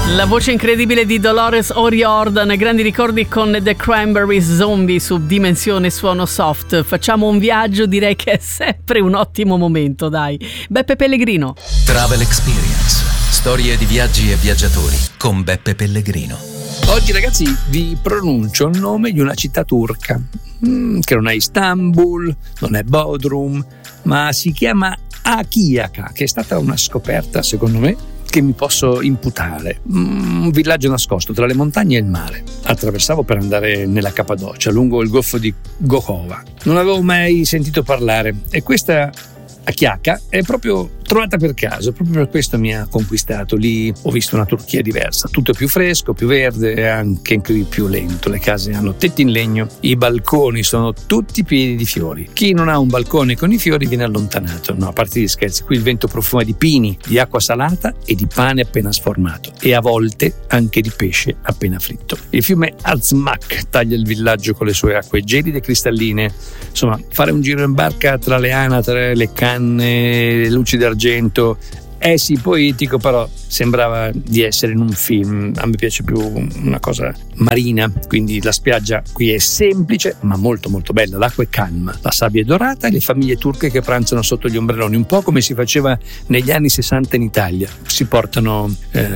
La voce incredibile di Dolores O'Riordan, grandi ricordi con The Cranberries, Zombie su Dimensione Suono Soft. Facciamo un viaggio, direi che è sempre un ottimo momento, dai. Beppe Pellegrino. Travel Experience, storie di viaggi e viaggiatori con Beppe Pellegrino. Oggi ragazzi vi pronuncio il nome di una città turca, che non è Istanbul, non è Bodrum, ma si chiama Akyaka, che è stata una scoperta secondo me che mi posso imputare. Un villaggio nascosto tra le montagne e il mare. Attraversavo per andare nella Cappadocia, lungo il golfo di Gokova. Non avevo mai sentito parlare e questa Akyaka è proprio trovata per caso, proprio per questo mi ha conquistato. Lì ho visto una Turchia diversa, tutto più fresco, più verde e anche più lento. Le case hanno tetti in legno, i balconi sono tutti pieni di fiori. Chi non ha un balcone con i fiori viene allontanato. No, a parte gli scherzi, qui il vento profuma di pini, di acqua salata e di pane appena sformato e a volte anche di pesce appena fritto. Il fiume Azmak taglia il villaggio con le sue acque gelide e cristalline. Insomma, fare un giro in barca tra le anatre, le canne, le luci d'argento è sì poetico, però sembrava di essere in un film. A me piace più una cosa marina, quindi la spiaggia qui è semplice ma molto molto bella, l'acqua è calma, la sabbia è dorata e le famiglie turche che pranzano sotto gli ombrelloni, un po' come si faceva negli anni 60 in Italia. Si portano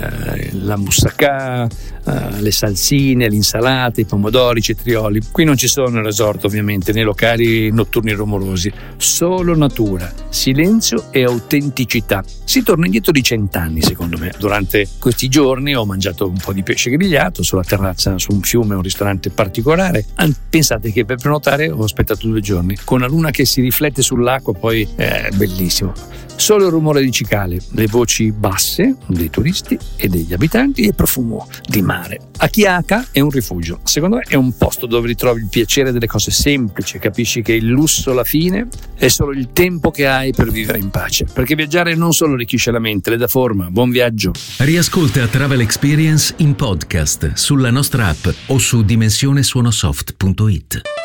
la moussaka, le salsine, l'insalata, i pomodori, i cetrioli. Qui non ci sono resort ovviamente, né locali notturni rumorosi, solo natura, silenzio e autenticità. Si torna indietro di 100 anni secondo me. Durante questi giorni ho mangiato un po' di pesce grigliato sulla terrazza su un fiume, un ristorante particolare. Pensate che per prenotare ho aspettato 2 giorni con la luna che si riflette sull'acqua, poi è bellissimo. Solo il rumore di cicale, le voci basse dei turisti e degli abitanti e il profumo di mare. Akyaka è un rifugio, secondo me è un posto dove ritrovi il piacere delle cose semplici, capisci che il lusso alla fine è solo il tempo che hai per vivere in pace, perché viaggiare non solo arricchisce la mente, le dà forma. Buon viaggio. Riascolta Travel Experience in podcast sulla nostra app o su dimensionesuonosoft.it.